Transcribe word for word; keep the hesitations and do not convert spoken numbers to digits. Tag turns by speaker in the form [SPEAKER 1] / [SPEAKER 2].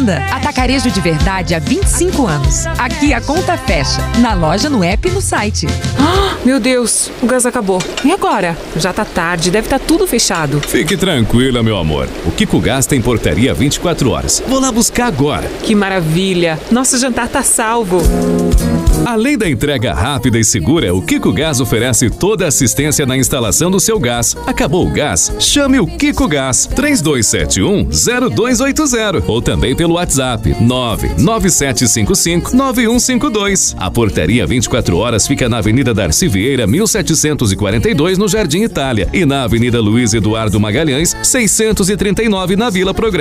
[SPEAKER 1] revenda. Atacarejo de verdade há vinte e cinco anos. Aqui a conta fecha. Na loja, no app e no site.
[SPEAKER 2] Ah, meu Deus, o gás acabou. E agora? Já tá tarde, deve estar tudo fechado.
[SPEAKER 3] Fique tranquila, meu amor. O Kiko Gás tem portaria vinte e quatro horas. Vou lá buscar agora.
[SPEAKER 2] Que maravilha. Nosso jantar tá salvo.
[SPEAKER 3] Além da entrega rápida e segura, o Kiko Gás oferece toda a assistência na instalação do seu gás. Acabou o gás? Chame o Kiko Gás. três dois sete um, zero dois oito zero ou também pelo WhatsApp nove nove sete cinco cinco, nove um cinco dois. A portaria vinte e quatro horas fica na Avenida Darcy Vieira, mil setecentos e quarenta e dois, no Jardim Itália, e na Avenida Luiz Eduardo Magalhães, seiscentos e trinta e nove, na Vila Progresso.